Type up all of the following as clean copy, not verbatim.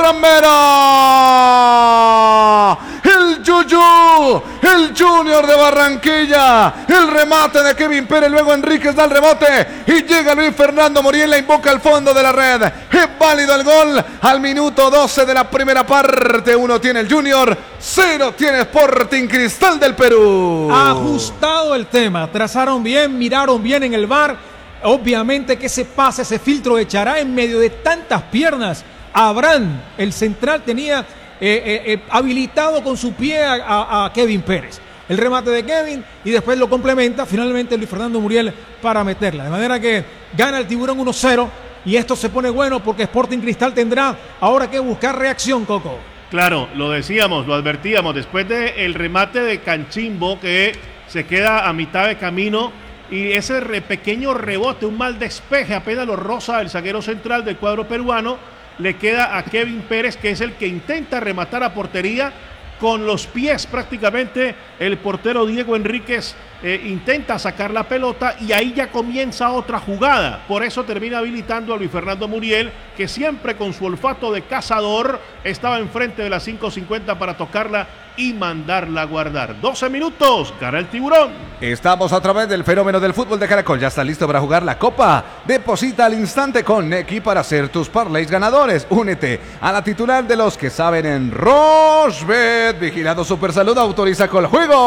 Currambera. El Yuyu, el Junior de Barranquilla. El remate de Kevin Pérez, luego Enríquez da el rebote y llega Luis Fernando Muriel, la invoca al fondo de la red. Es válido el gol al minuto 12 de la primera parte. 1 tiene el Junior, 0 tiene Sporting Cristal del Perú. Ajustado el tema, trazaron bien, miraron bien en el VAR. Obviamente que ese pase, ese filtro de Chará en medio de tantas piernas. Abraham, el central, tenía habilitado con su pie a Kevin Pérez. El remate de Kevin y después lo complementa finalmente Luis Fernando Muriel para meterla. De manera que gana el Tiburón 1-0 y esto se pone bueno porque Sporting Cristal tendrá ahora que buscar reacción, Coco. Claro, lo decíamos, lo advertíamos, después del remate de Canchimbo que se queda a mitad de camino y ese pequeño rebote, un mal despeje, apenas lo roza el zaguero central del cuadro peruano, le queda a Kevin Pérez, que es el que intenta rematar a portería con los pies prácticamente. El portero Diego Enríquez intenta sacar la pelota y ahí ya comienza otra jugada. Por eso termina habilitando a Luis Fernando Muriel, que siempre con su olfato de cazador estaba enfrente de las 5:50 para tocarla y mandarla a guardar. 12 minutos, gana el Tiburón. Estamos a través del fenómeno del fútbol de Caracol. Ya está listo para jugar la Copa. Deposita al instante con Nequi para hacer tus parlays ganadores. Únete a la titular de los que saben en Rochebet. Vigilado Supersalud, autoriza con el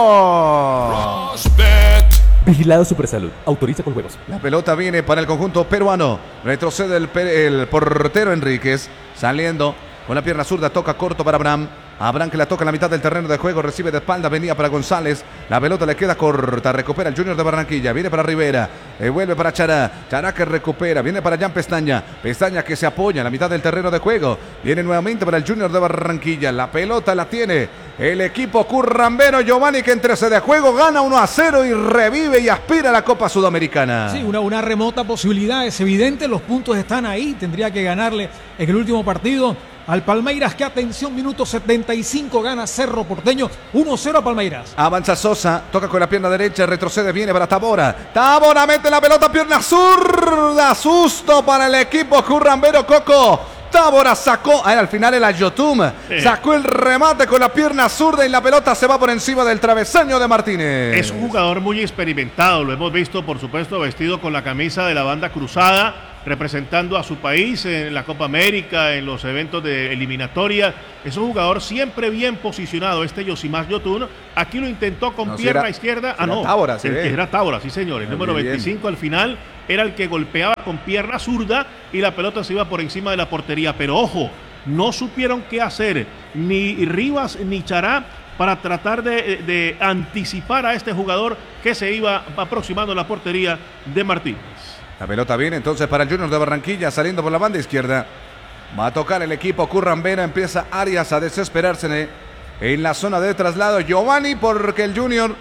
juego. Rochebet. Vigilado Supersalud, autoriza con juegos. La pelota viene para el conjunto peruano. Retrocede el portero Enríquez, saliendo con la pierna zurda, toca corto para Abraham. Abraham que la toca en la mitad del terreno de juego, recibe de espalda, venía para González, la pelota le queda corta, recupera el Junior de Barranquilla, viene para Rivera, vuelve para Chará, Chará que recupera, viene para Jan Pestaña, Pestaña que se apoya en la mitad del terreno de juego, viene nuevamente para el Junior de Barranquilla, la pelota la tiene el equipo currambero. Giovanni que entre de juego, gana 1-0 y revive y aspira a la Copa Sudamericana. Sí, una remota posibilidad, es evidente, los puntos están ahí, tendría que ganarle en el último partido al Palmeiras, que atención, minuto 75, gana Cerro Porteño, 1-0 a Palmeiras. Avanza Sosa, toca con la pierna derecha, retrocede, viene para Tabora. Tabora mete la pelota, pierna zurda, susto para el equipo currambero, Coco. Tabora sacó, al final el Ayotum, sacó el remate con la pierna zurda y la pelota se va por encima del travesaño de Martínez. Es un jugador muy experimentado, lo hemos visto por supuesto vestido con la camisa de la banda cruzada, representando a su país en la Copa América, en los eventos de eliminatoria. Es un jugador siempre bien posicionado, este Yosimar Yotun. Aquí lo intentó con pierna izquierda. Tabora, Era Tabora, sí señor. El número 25 al final era el que golpeaba con pierna zurda y la pelota se iba por encima de la portería. Pero ojo, no supieron qué hacer ni Rivas ni Chará para tratar de anticipar a este jugador que se iba aproximando a la portería de Martínez. La pelota viene entonces para el Junior de Barranquilla, saliendo por la banda izquierda. Va a tocar el equipo currambero, empieza Arias a desesperarse en la zona de traslado. Giovanni, porque el Junior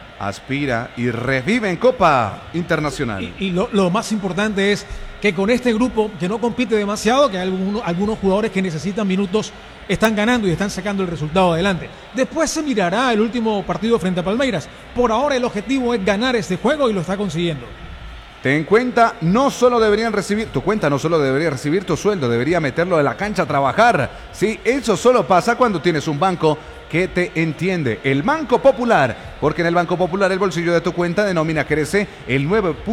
aspira y revive en Copa Internacional. Y lo más importante es que con este grupo, que no compite demasiado, que hay algunos jugadores que necesitan minutos, están ganando y están sacando el resultado adelante. Después se mirará el último partido frente a Palmeiras. Por ahora el objetivo es ganar este juego y lo está consiguiendo. Ten en cuenta, no solo deberían recibir, tu cuenta no solo debería recibir tu sueldo, debería meterlo de la cancha a trabajar. Sí, eso solo pasa cuando tienes un banco que te entiende. El Banco Popular, porque en el Banco Popular el bolsillo de tu cuenta de nómina crece el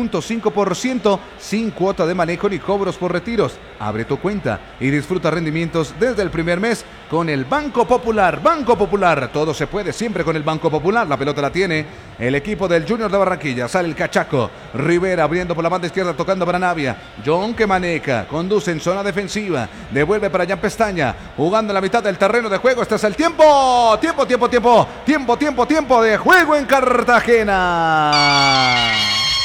9.5% sin cuota de manejo ni cobros por retiros. Abre tu cuenta y disfruta rendimientos desde el primer mes con el Banco Popular. Banco Popular, todo se puede siempre con el Banco Popular. La pelota la tiene el equipo del Junior de Barranquilla. Sale el cachaco, Rivera abriendo por la banda izquierda, tocando para Navia. John que maneja, conduce en zona defensiva, devuelve para Jan Pestaña, jugando en la mitad del terreno de juego. Este es el tiempo de juego en Cartagena.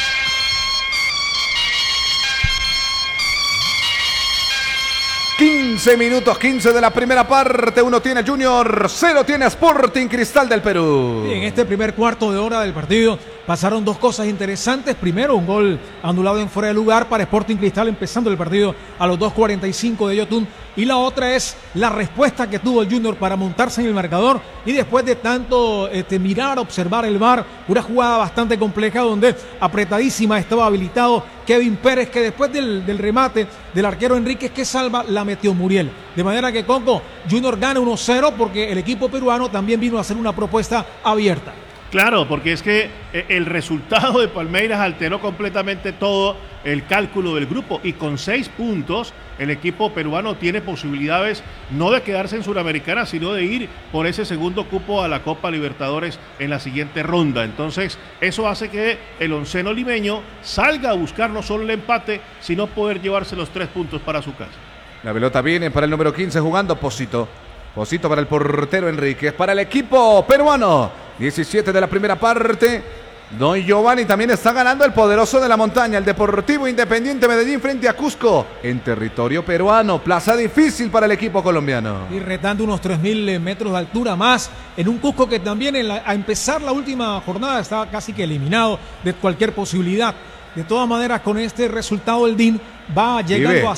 Minutos 15 de la primera parte. 1 tiene Junior, 0 tiene Sporting Cristal del Perú. En este primer cuarto de hora del partido, pasaron dos cosas interesantes. Primero, un gol anulado en fuera de lugar para Sporting Cristal empezando el partido a los 2:45 de Yotun. Y la otra es la respuesta que tuvo el Junior para montarse en el marcador y después de tanto mirar, observar el VAR, una jugada bastante compleja donde apretadísima estaba habilitado Kevin Pérez, que después del remate del arquero Enríquez que salva, la metió Muriel. De manera que Coco, Junior gana 1-0 porque el equipo peruano también vino a hacer una propuesta abierta. Claro, porque es que el resultado de Palmeiras alteró completamente todo el cálculo del grupo y con 6 puntos el equipo peruano tiene posibilidades no de quedarse en Suramericana, sino de ir por ese segundo cupo a la Copa Libertadores en la siguiente ronda. Entonces eso hace que el onceno limeño salga a buscar no solo el empate, sino poder llevarse los 3 puntos para su casa. La pelota viene para el número 15 jugando Posito. Posito para el portero Enríquez. Para el equipo peruano. 17 de la primera parte. Don Giovanni también está ganando el poderoso de la montaña. El Deportivo Independiente Medellín frente a Cusco. En territorio peruano. Plaza difícil para el equipo colombiano. Y retando unos 3.000 metros de altura más. En un Cusco que también a empezar la última jornada estaba casi que eliminado de cualquier posibilidad. De todas maneras, con este resultado el DIN va llegando a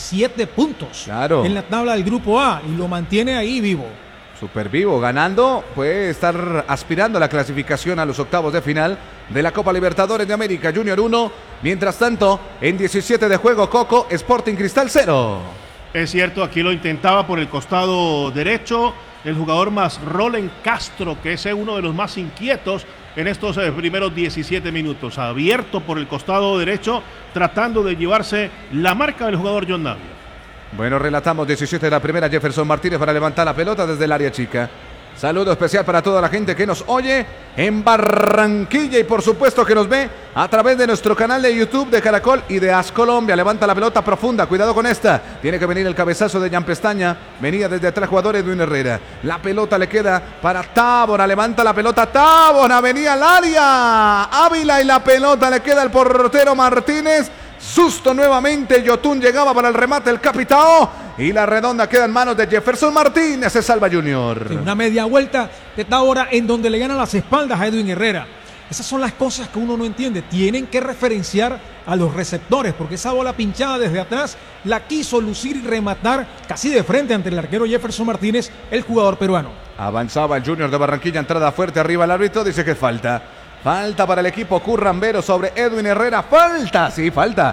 7 puntos en la tabla del Grupo A y lo mantiene ahí vivo. Súper vivo, ganando, puede estar aspirando a la clasificación a los octavos de final de la Copa Libertadores de América. Junior 1, mientras tanto, en 17 de juego, Coco, Sporting Cristal 0. Es cierto, aquí lo intentaba por el costado derecho el jugador más Rolen Castro, que es uno de los más inquietos en estos primeros 17 minutos. Abierto por el costado derecho, tratando de llevarse la marca del jugador John Navia. Bueno, relatamos 17 de la primera. Jefferson Martínez para levantar la pelota desde el área chica. Saludo especial para toda la gente que nos oye en Barranquilla y por supuesto que nos ve a través de nuestro canal de YouTube de Caracol y de AS Colombia. Levanta la pelota profunda, cuidado con esta. Tiene que venir el cabezazo de Jan Pestaña. Venía desde atrás jugador Edwin Herrera. La pelota le queda para Tábora. Levanta la pelota Tábora. Venía al área. Ávila y la pelota le queda al portero Martínez. Susto nuevamente, Yotun llegaba para el remate el Capitao y la redonda queda en manos de Jefferson Martínez, se salva Junior. Sí, una media vuelta de Tábora en donde le ganan las espaldas a Edwin Herrera. Esas son las cosas que uno no entiende, tienen que referenciar a los receptores porque esa bola pinchada desde atrás la quiso lucir y rematar casi de frente ante el arquero Jefferson Martínez, el jugador peruano. Avanzaba el Junior de Barranquilla, entrada fuerte arriba el árbitro, dice que falta. Falta para el equipo currambero sobre Edwin Herrera. Falta, sí, falta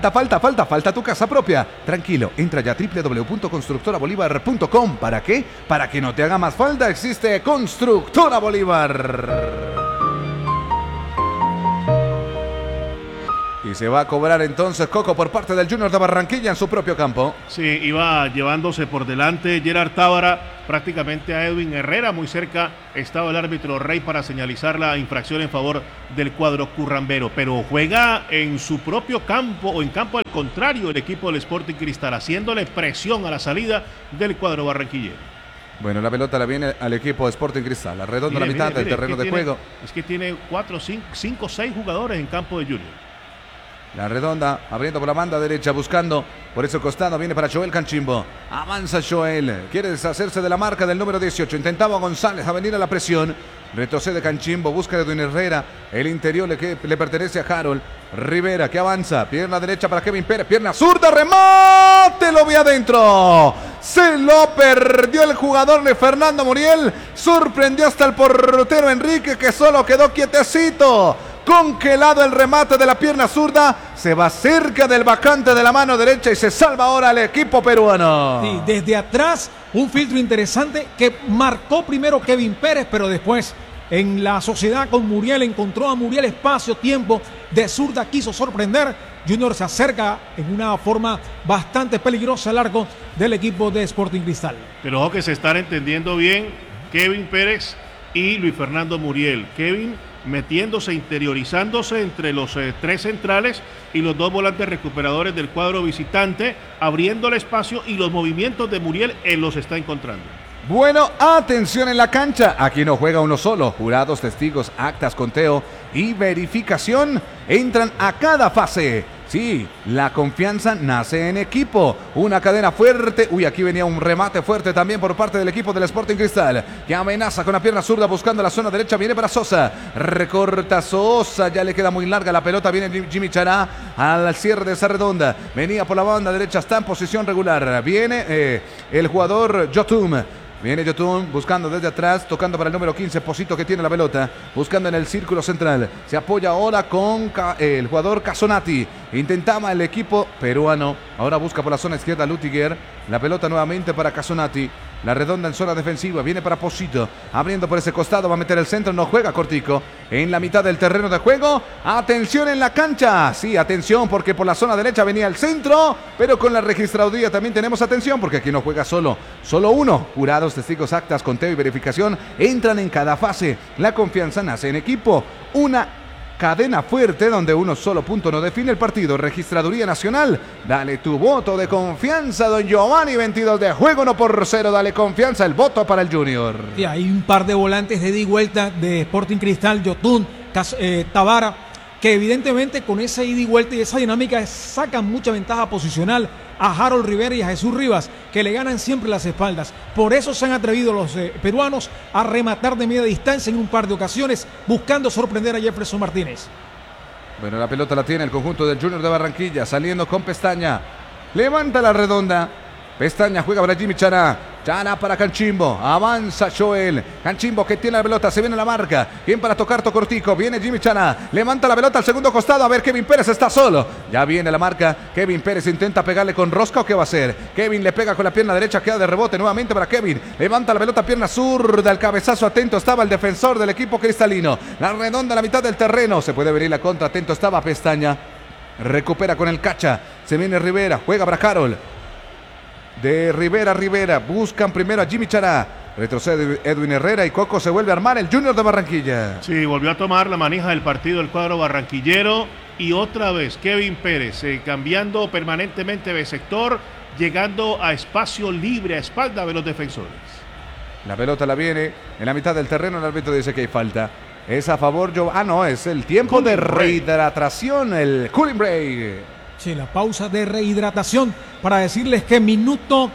tu casa propia. Tranquilo, entra ya a www.constructorabolívar.com. ¿Para qué? Para que no te haga más falta. Existe Constructora Bolívar. Y se va a cobrar entonces Coco por parte del Junior de Barranquilla en su propio campo. Sí, iba llevándose por delante Gerard Tábara prácticamente a Edwin Herrera. Muy cerca estaba el árbitro Rey para señalizar la infracción en favor del cuadro currambero. Pero juega en su propio campo o en campo al contrario el equipo del Sporting Cristal, haciéndole presión a la salida del cuadro barranquillero. Bueno, la pelota la viene al equipo de Sporting Cristal. La redonda la mitad del terreno de juego. Es que tiene 4, 5, 6 jugadores en campo de Junior. La redonda, abriendo por la banda derecha, buscando por ese costado, viene para Joel Canchimbo. Avanza Joel, quiere deshacerse de la marca del número 18. Intentaba González a venir a la presión. Retrocede Canchimbo, busca de Edwin Herrera. El interior le pertenece a Harold Rivera, que avanza. Pierna derecha para Kevin Pérez, pierna zurda, remate, lo vi adentro. Se lo perdió el jugador de Fernando Muriel. Sorprendió hasta el portero Enrique, que solo quedó quietecito. Congelado el remate de la pierna zurda, se va cerca del vacante de la mano derecha y se salva ahora el equipo peruano. Sí, desde atrás un filtro interesante que marcó primero Kevin Pérez, pero después en la sociedad con Muriel encontró a Muriel espacio, tiempo, de zurda quiso sorprender. Junior se acerca en una forma bastante peligrosa al arco del equipo de Sporting Cristal. Pero ojo que se están entendiendo bien Kevin Pérez y Luis Fernando Muriel. Kevin metiéndose, interiorizándose entre los 3 centrales y los 2 volantes recuperadores del cuadro visitante, abriendo el espacio y los movimientos de Muriel él los está encontrando. Bueno, atención en la cancha, aquí no juega uno solo, jurados, testigos, actas, conteo y verificación entran a cada fase. Sí, la confianza nace en equipo. Una cadena fuerte. Uy, aquí venía un remate fuerte también por parte del equipo del Sporting Cristal, que amenaza con la pierna zurda buscando la zona derecha. Viene para Sosa. Recorta Sosa. Ya le queda muy larga la pelota. Viene Jimmy Chará al cierre de esa redonda. Venía por la banda derecha. Está en posición regular. Viene el jugador Yotun. Viene Yotun buscando desde atrás, tocando para el número 15, Posito, que tiene la pelota, buscando en el círculo central. Se apoya ahora con el jugador Casonati. Intentaba el equipo peruano. Ahora busca por la zona izquierda Lutiger. La pelota nuevamente para Casonati. La redonda en zona defensiva. Viene para Posito. Abriendo por ese costado. Va a meter el centro. No juega Cortico. En la mitad del terreno de juego. Atención en la cancha. Sí, atención porque por la zona derecha venía el centro. Pero con la registraduría también tenemos atención porque aquí no juega solo uno. Jurados, testigos, actas, conteo y verificación entran en cada fase. La confianza nace en equipo. Una cadena fuerte donde uno solo punto no define el partido. Registraduría Nacional. Dale tu voto de confianza, don Giovanni. 22 de juego, 1-0. Dale confianza, el voto para el Junior. Y hay un par de volantes de ida y vuelta de Sporting Cristal, Yotun, Tabara, que evidentemente con esa ida y vuelta y esa dinámica sacan mucha ventaja posicional a Harold Rivera y a Jesús Rivas, que le ganan siempre las espaldas. Por eso se han atrevido los peruanos a rematar de media distancia en un par de ocasiones, buscando sorprender a Jefferson Martínez. Bueno, la pelota la tiene el conjunto del Junior de Barranquilla, saliendo con Pestaña. Levanta la redonda. Pestaña juega para Jimmy Chará. Chará para Canchimbo. Avanza Joel. Canchimbo que tiene la pelota. Se viene la marca. Bien para tocar Cortico. Viene Jimmy Chará. Levanta la pelota al segundo costado. A ver, Kevin Pérez está solo. Ya viene la marca. Kevin Pérez intenta pegarle con rosca. ¿O qué va a hacer? Kevin le pega con la pierna derecha. Queda de rebote nuevamente para Kevin. Levanta la pelota, pierna zurda. El cabezazo atento estaba el defensor del equipo cristalino. La redonda a la mitad del terreno. Se puede venir la contra. Atento estaba Pestaña. Recupera con el Cacha. Se viene Rivera. Juega para Harold. De Rivera, buscan primero a Jimmy Chará, retrocede Edwin Herrera y Coco se vuelve a armar el Junior de Barranquilla. Sí, volvió a tomar la manija del partido el cuadro barranquillero y otra vez Kevin Pérez cambiando permanentemente de sector, llegando a espacio libre, a espalda de los defensores. La pelota la viene en la mitad del terreno, el árbitro dice que hay falta. Es a favor, es el tiempo de rehidratación, el cooling break. Sí, la pausa de rehidratación para decirles que minuto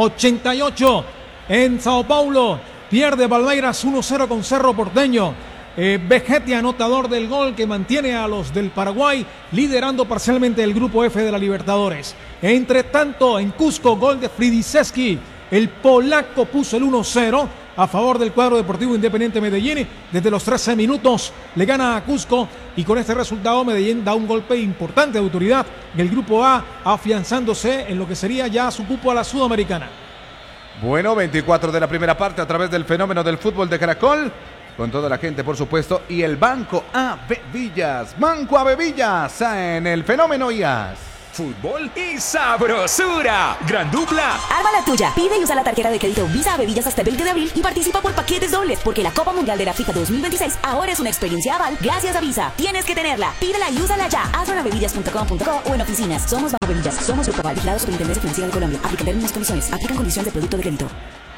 88 en Sao Paulo. Pierde Palmeiras 1-0 con Cerro Porteño. Vegetti, anotador del gol que mantiene a los del Paraguay liderando parcialmente el grupo F de la Libertadores. Entre tanto, en Cusco, gol de Fridiseski. El polaco puso el 1-0 a favor del cuadro Deportivo Independiente Medellín. Desde los 13 minutos le gana a Cusco y con este resultado Medellín da un golpe importante de autoridad del grupo A, afianzándose en lo que sería ya su cupo a la Sudamericana. Bueno, 24 de la primera parte a través del fenómeno del fútbol de Caracol. Con toda la gente, por supuesto, y el Banco AB Villas. Banco AB Villas en el fenómeno IAS. Fútbol y sabrosura. Gran dupla. Arma la tuya. Pide y usa la tarjeta de crédito Visa a Bebillas hasta el 20 de abril y participa por paquetes dobles, porque la Copa Mundial de la FIFA 2026 ahora es una experiencia aval gracias a Visa. Tienes que tenerla. Pídela y úsala ya. Hazlo en bebillas.com.co o en oficinas. Somos Banco Bebillas. Somos Grupo Aval, vigilado Superintendencia Financiera de Colombia. Aplican términos y condiciones. Aplican condiciones de producto de crédito.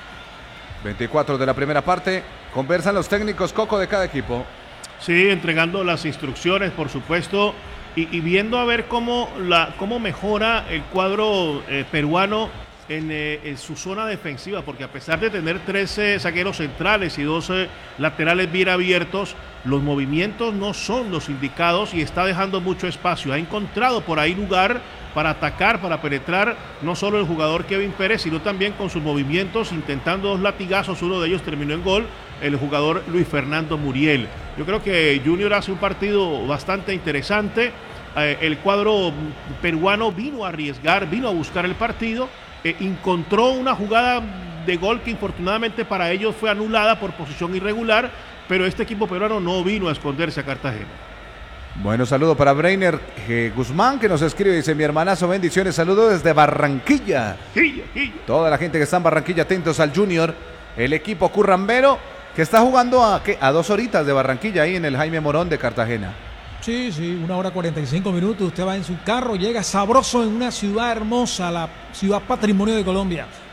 24 de la primera parte. Conversan los técnicos Coco de cada equipo. Sí, entregando las instrucciones, por supuesto. Y viendo a ver cómo mejora el cuadro peruano en su zona defensiva, porque a pesar de tener 13 zagueros centrales y 12 laterales bien abiertos, los movimientos no son los indicados y está dejando mucho espacio. Ha encontrado por ahí lugar para atacar, para penetrar, no solo el jugador Kevin Pérez, sino también con sus movimientos, intentando 2 latigazos, uno de ellos terminó en gol, el jugador Luis Fernando Muriel. Yo creo que Junior hace un partido bastante interesante. El cuadro peruano vino a arriesgar, vino a buscar el partido, encontró una jugada de gol que infortunadamente para ellos fue anulada por posición irregular, pero este equipo peruano no vino a esconderse a Cartagena. Bueno, saludo para Breiner Guzmán, que nos escribe, dice: mi hermanazo, bendiciones, saludos desde Barranquilla. Toda la gente que está en Barranquilla, atentos al Junior, el equipo currambero, que está jugando a 2 horitas de Barranquilla, ahí en el Jaime Morón de Cartagena. Sí, 1 hora 45 minutos, usted va en su carro, llega sabroso en una ciudad hermosa, la ciudad patrimonio de Colombia,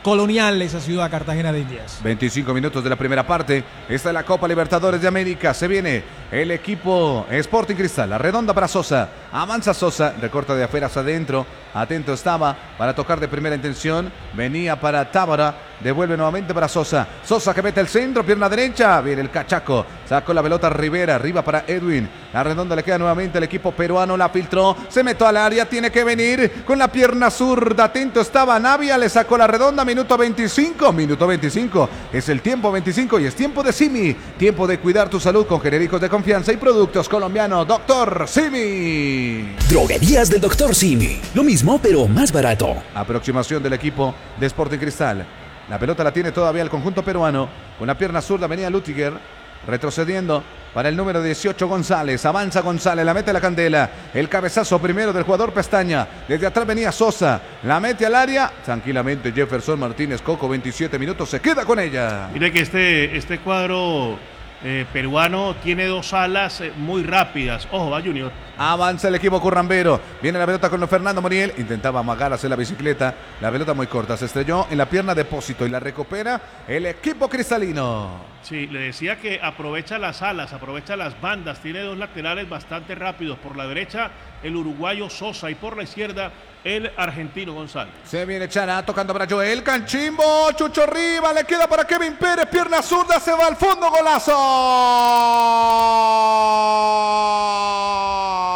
colonial esa ciudad, Cartagena de Indias. 25 minutos de la primera parte. Esta es la Copa Libertadores de América. Se viene el equipo Sporting Cristal. La redonda para Sosa. Avanza Sosa. Recorta de afuera hacia adentro. Atento estaba para tocar de primera intención. Venía para Tábara. Devuelve nuevamente para Sosa. Sosa que mete el centro. Pierna derecha. Viene el cachaco. Sacó la pelota Rivera. Arriba para Edwin. La redonda le queda nuevamente al equipo peruano. La filtró. Se metió al área. Tiene que venir con la pierna zurda. Atento estaba Navia. Le sacó la redonda. Minuto 25. Minuto 25. Es el tiempo 25 y es tiempo de Simi. Tiempo de cuidar tu salud con genéricos de confianza y productos colombianos. Doctor Simi. Droguerías del Dr. Simi. Lo mismo, pero más barato. Aproximación del equipo de Sporting Cristal. La pelota la tiene todavía el conjunto peruano. Con la pierna zurda venía Lutiger. Retrocediendo para el número 18 González. Avanza González, la mete a la candela. El cabezazo primero del jugador Pestaña. Desde atrás venía Sosa. La mete al área. Tranquilamente Jefferson Martínez Coco, 27 minutos. Se queda con ella. Mire que este cuadro peruano tiene dos alas muy rápidas. Ojo, va Junior. Avanza el equipo currambero. Viene la pelota con Fernando Moriel. Intentaba amagar hacer la bicicleta. La pelota muy corta. Se estrelló en la pierna Depósito y la recupera el equipo cristalino. Sí, le decía que aprovecha las alas, aprovecha las bandas. Tiene dos laterales bastante rápidos. Por la derecha, el uruguayo Sosa. Y por la izquierda, el argentino González. Se viene Chara tocando para Joel. Canchimbo. Chucho arriba. Le queda para Kevin Pérez. Pierna zurda. Se va al fondo. ¡Golazo!